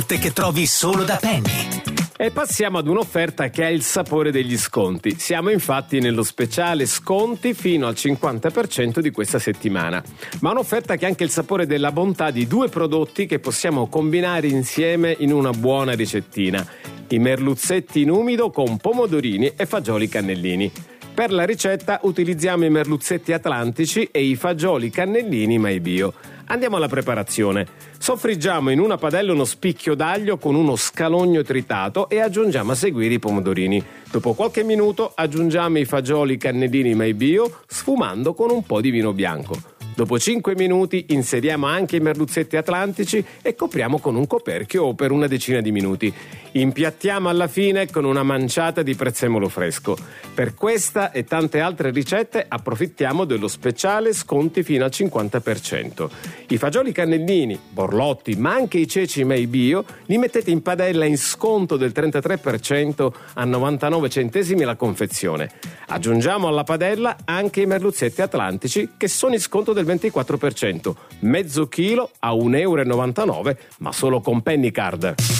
offerte che trovi solo da Penny. E passiamo ad un'offerta che ha il sapore degli sconti. Siamo infatti nello speciale sconti fino al 50% di questa settimana. Ma un'offerta che ha anche il sapore della bontà di due prodotti che possiamo combinare insieme in una buona ricettina. I merluzzetti in umido con pomodorini e fagioli cannellini. Per la ricetta utilizziamo i merluzzetti atlantici e i fagioli cannellini My Bio. Andiamo alla preparazione. Soffriggiamo in una padella uno spicchio d'aglio con uno scalogno tritato e aggiungiamo a seguire i pomodorini. Dopo qualche minuto aggiungiamo i fagioli cannellini My Bio, sfumando con un po' di vino bianco. Dopo 5 minuti inseriamo anche i merluzzetti atlantici e copriamo con un coperchio per una decina di minuti. Impiattiamo alla fine con una manciata di prezzemolo fresco. Per questa e tante altre ricette approfittiamo dello speciale sconti fino al 50%. I fagioli cannellini, borlotti, ma anche i ceci My Bio li mettete in padella in sconto del 33% a 99 centesimi la confezione. Aggiungiamo alla padella anche i merluzzetti atlantici che sono in sconto del 24%, mezzo chilo a 1,99 €, ma solo con Penny Card.